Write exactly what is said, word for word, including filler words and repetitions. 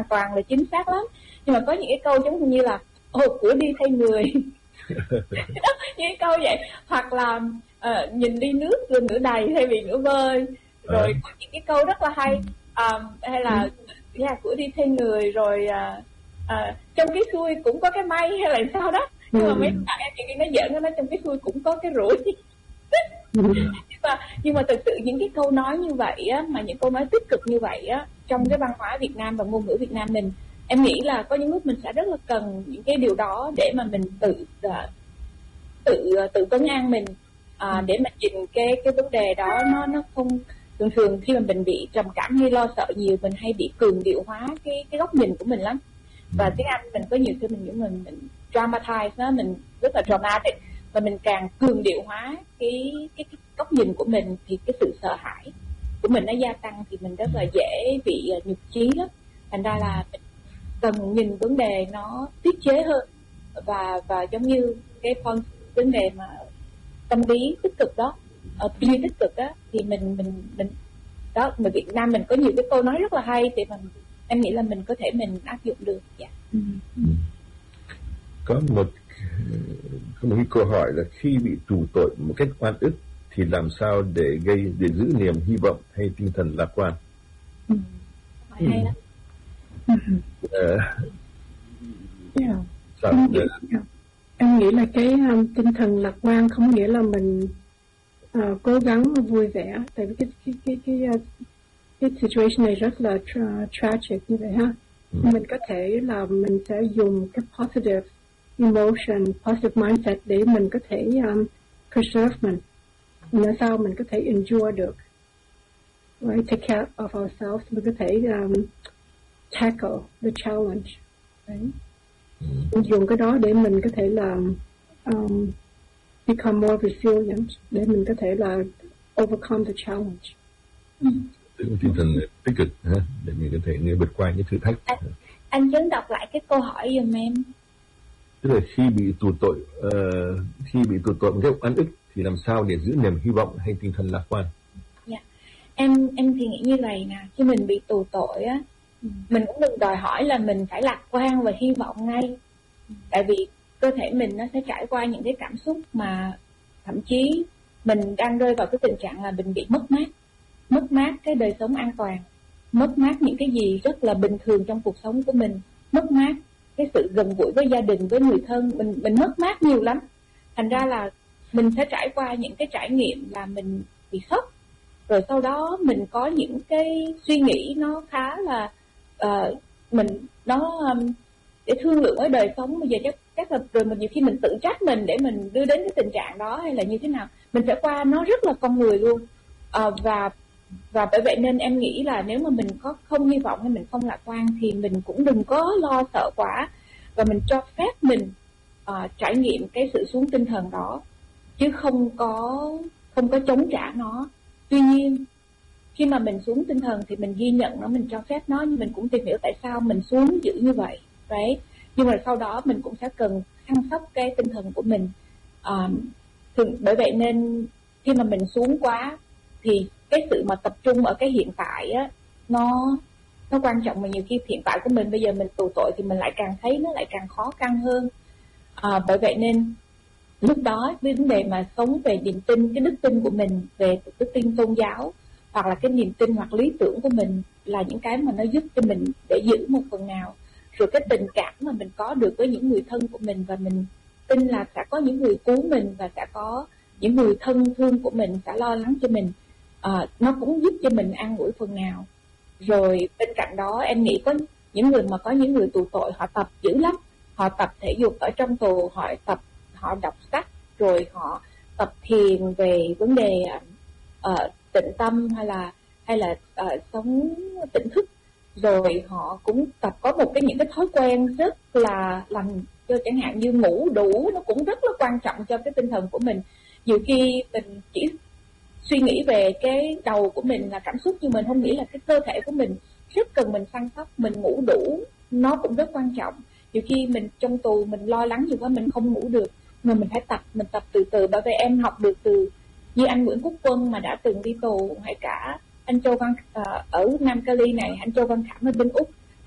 toàn là chính xác lắm, nhưng mà có những cái câu giống như là ồ của đi thay người những cái câu vậy, hoặc là uh, nhìn ly nước rồi nửa đầy thay vì nửa vơi, rồi có những cái câu rất là hay, um, hay là yeah, của đi thay người, rồi uh, uh, trong cái xuôi cũng có cái may hay là sao đó, nhưng mà mấy bạn em chị nó giỡn nó nói trong cái xuôi cũng có cái rủi. nhưng mà nhưng mà thực sự những cái câu nói như vậy á, mà những câu nói tích cực như vậy á, trong cái văn hóa Việt Nam và ngôn ngữ Việt Nam mình, em nghĩ là có những lúc mình sẽ rất là cần những cái điều đó để mà mình tự uh, tự uh, tự vấn an mình, uh, để mà nhìn cái cái vấn đề đó nó nó không. Thường thường khi mà mình bị trầm cảm hay lo sợ nhiều, mình hay bị cường điệu hóa cái cái góc nhìn của mình lắm. Và tiếng Anh mình có nhiều khi mình những mình, mình dramatize nó, mình rất là dramatic, và mình càng cường điệu hóa cái, cái cái góc nhìn của mình thì cái sự sợ hãi của mình nó gia tăng, thì mình rất là dễ bị uh, nhụt chí lắm. Thành ra là mình cần nhìn vấn đề nó tiết chế hơn, và và giống như cái phần vấn đề mà tâm lý tích cực đó, ở tư duy tích cực á, thì mình mình mình đó, người Việt Nam mình có nhiều cái câu nói rất là hay, thì mình em nghĩ là mình có thể mình áp dụng được. Dạ. Ừ. Có một có một cái câu hỏi là khi bị tù tội một cách oan ức thì làm sao để gây để giữ niềm hy vọng hay tinh thần lạc quan? Ừ. Hỏi hay lắm. Uh, yeah. Sao? Em, nghĩ, yeah. em nghĩ là cái um, tinh thần lạc quan không nghĩa là mình uh, cố gắng vui vẻ, tại vì cái cái cái cái, uh, cái situation này rất là tra- tragic như vậy ha. Ừ. Mình có thể là mình sẽ dùng cái positive emotion, positive mindset để mình có thể um, preserve mình, làm sao mình có thể endure được, right? Take care of ourselves, mình có thể um, tackle the challenge, right? Mình dùng cái đó để mình có thể là um, become more resilient, để mình có thể là overcome the challenge. Ừ. Tinh thần tích cực ha, để mình có thể vượt qua những thử thách. Anh, anh Trấn đọc lại cái câu hỏi giùm em. Tức là khi bị tù tội, uh, khi bị tù tội một cách oan ức thì làm sao để giữ niềm hy vọng hay tinh thần lạc quan? Dạ, em em thì nghĩ như vậy nè, khi mình bị tù tội á, mình cũng đừng đòi hỏi là mình phải lạc quan và hy vọng ngay, tại vì cơ thể mình nó sẽ trải qua những cái cảm xúc mà thậm chí mình đang rơi vào cái tình trạng là mình bị mất mát, mất mát cái đời sống an toàn, mất mát những cái gì rất là bình thường trong cuộc sống của mình, mất mát cái sự gần gũi với gia đình, với người thân, mình mình mất mát nhiều lắm. Thành ra là mình sẽ trải qua những cái trải nghiệm là mình bị sốc, rồi sau đó mình có những cái suy nghĩ nó khá là uh, mình nó um, để thương lượng với đời sống. Bây giờ chắc chắc là rồi mình nhiều khi mình tự trách mình để mình đưa đến cái tình trạng đó, hay là như thế nào, mình sẽ qua nó rất là con người luôn. Uh, và và bởi vậy nên em nghĩ là nếu mà mình có không hy vọng hay mình không lạc quan thì mình cũng đừng có lo sợ quá, và mình cho phép mình uh, trải nghiệm cái sự xuống tinh thần đó, chứ không có không có chống trả nó. Tuy nhiên khi mà mình xuống tinh thần thì mình ghi nhận nó, mình cho phép nó, nhưng mình cũng tìm hiểu tại sao mình xuống dữ như vậy, đấy. Nhưng mà sau đó mình cũng sẽ cần chăm sóc cái tinh thần của mình. Uh, thường, bởi vậy nên khi mà mình xuống quá thì cái sự mà tập trung ở cái hiện tại á, nó nó quan trọng, mà nhiều khi hiện tại của mình bây giờ mình tù tội thì mình lại càng thấy nó lại càng khó khăn hơn. À, bởi vậy nên lúc đó vấn đề mà sống về niềm tin, cái đức tin của mình, về đức tin tôn giáo hoặc là cái niềm tin hoặc lý tưởng của mình là những cái mà nó giúp cho mình để giữ một phần nào. Rồi cái tình cảm mà mình có được với những người thân của mình, và mình tin là sẽ có những người cứu mình, và sẽ có những người thân thương của mình sẽ lo lắng cho mình. À, nó cũng giúp cho mình an ủi phần nào. Rồi bên cạnh đó em nghĩ có những người mà có những người tù tội họ tập dữ lắm, họ tập thể dục ở trong tù, họ tập họ đọc sách, rồi họ tập thiền về vấn đề uh, tịnh tâm hay là hay là uh, sống tỉnh thức, rồi họ cũng tập có một cái những cái thói quen rất là lành, cho chẳng hạn như ngủ đủ, nó cũng rất là quan trọng cho cái tinh thần của mình. Nhiều khi mình chỉ suy nghĩ về cái đầu của mình là cảm xúc, nhưng mình không nghĩ là cái cơ thể của mình rất cần mình săn sóc, mình ngủ đủ nó cũng rất quan trọng. Nhiều khi mình trong tù mình lo lắng nhiều quá mình không ngủ được, mà mình phải tập, mình tập từ từ. Bởi vậy em học được từ như anh Nguyễn Quốc Quân mà đã từng đi tù, hay cả anh Châu Văn uh, ở Nam Cali này, anh Châu Văn Khảm ở bên Úc,